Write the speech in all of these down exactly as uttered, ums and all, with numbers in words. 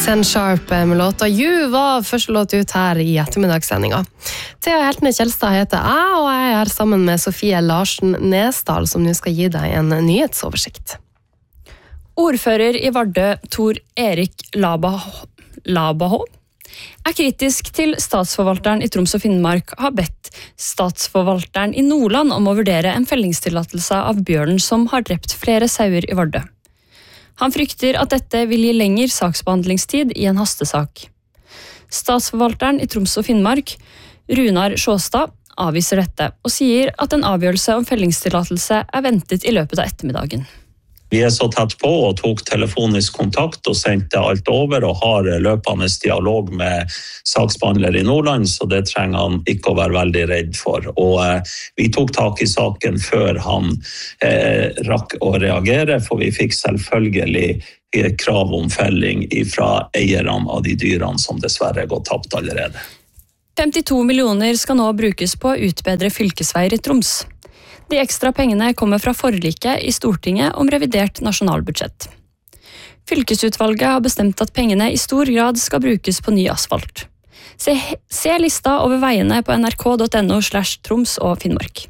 Sen Sharp med låta You var første låt ut her i ettermiddagssendinga. Thea Heltene Kjelstad heter jeg, og jeg er her sammen med Sofie Larsen Nesdal, som nå skal gi deg en nyhetsoversikt. Ordfører i Vardø, Tor Erik Labahå, er kritisk til statsforvalteren i Troms og Finnmark har bedt statsforvalteren i Nordland om å vurdere en fellingstillatelse av bjørnen som har drept flere sauer i Vardø. Han frykter at dette vil gi lengre saksbehandlingstid i en hastesak. Statsforvalteren i Troms og Finnmark, Runar Sjåstad, avviser dette og sier at en avgjørelse om fellingstillatelse er ventet i løpet av ettermiddagen. Vi er så tett på og tok telefonisk kontakt og sendte alt over og har løpende dialog med saksbehandler i Nordland, så det trenger han ikke å være veldig redd for. Og eh, vi tok tak i saken før han eh, rakk å reagere, for vi fikk selvfølgelig krav om felling fra eierne av de dyrene som dessverre er gått tapt allerede. femtito millioner skal nå brukes på å utbedre fylkesveier i Troms. De ekstra pengene kommer fra forliket i Stortinget om revidert nasjonalbudsjett. Fylkesutvalget har bestemt at pengene i stor grad skal brukes på ny asfalt. Se, se lista over veiene på nrk.no slash Troms og Finnmark.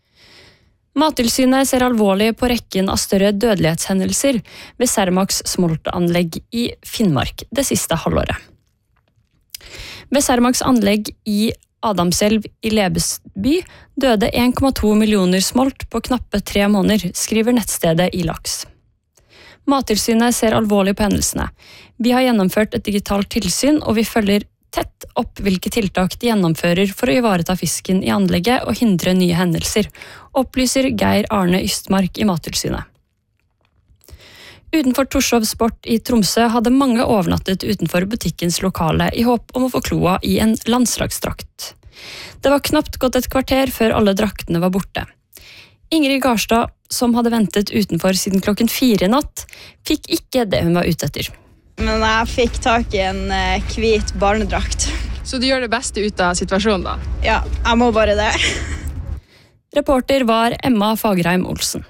Mattilsynet ser alvorlig på rekken av større dødelighetshendelser ved Cermaqs smoltanlegg i Finnmark det siste halvåret. Ved Cermaqs anlegg i Adamselv i Lebesby døde en komma to millioner smolt på knappe tre måneder, skriver nettstedet iLaks. Mattilsynet ser alvorlig på hendelsene. Vi har gjennomført et digitalt tilsyn, og vi følger tett opp hvilke tiltak de gjennomfører for å ivareta fisken i anlegget og hindre nye hendelser, opplyser Geir Arne Ystmark i Mattilsynet. Utenfor Torshov Sport i Tromsø hadde mange overnattet utenfor butikkens lokale i håp om å få kloa i en landslagsdrakt. Det var knapt gått et kvarter før alle draktene var borte. Ingrid Garstad, som hadde ventet utenfor siden klokken fire i natt, fikk ikke det hun var ute etter. Men jeg fikk tak i en hvit barnedrakt. Så du gjør det beste ut av situasjonen da? Ja, jeg må bare det. Reporter var Emma Fagerheim Olsen.